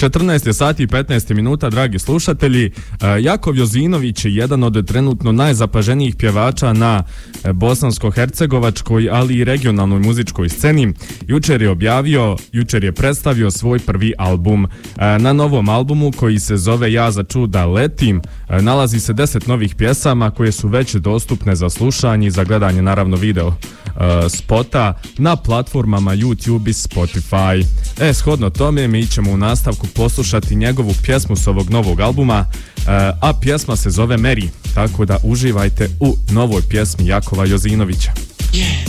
14 sati i 15 minuta, dragi slušatelji. Jakov Jozinović je jedan od trenutno najzapaženijih pjevača na bosansko-hercegovačkoj, ali i regionalnoj muzičkoj sceni. Jučer je predstavio svoj prvi album. Na novom albumu, koji se zove Ja za čuda letim, nalazi se 10 novih pjesama koje su već dostupne za slušanje i za gledanje, naravno, video spota na platformama YouTube i Spotify. Shodno tome mi ćemo u nastavku poslušati njegovu pjesmu s ovog novog albuma, a pjesma se zove Meri, tako da uživajte u novoj pjesmi Jakova Jozinovića.